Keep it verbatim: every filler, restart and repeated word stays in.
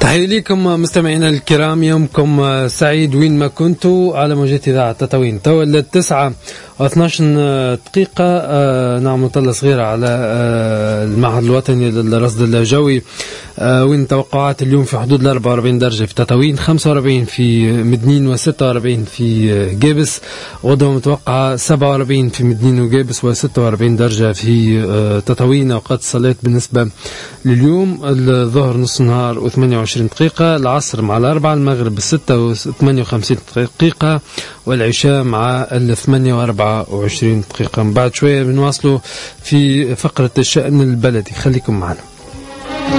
تحية لكم مستمعينا الكرام، يومكم سعيد وين ما كنتوا على موجات إذاعة تطاوين. تو التسعة واثناش دقيقة. آه نعم طلة صغيرة على آه المعهد الوطني للرصد الجوي. آه وين توقعات اليوم في حدود الأربعة وأربعين درجة في تطاوين، خمسة وأربعين في مدنين وستة وأربعين في جابس. غدوة متوقعة سبعة وأربعين في مدنين وجابس وستة وأربعين درجة في آه تطاوين. أوقات الصلاة بالنسبة لليوم الظهر نص نهار وثمانية وعشرين دقيقة، العصر مع الأربعة، المغرب الستة وثمانية وخمسين دقيقة، والعشاء مع الثمانية وأربعة وعشرين دقيقة. بعد شوية بنواصلوا في فقرة الشأن البلدي، خليكم معنا.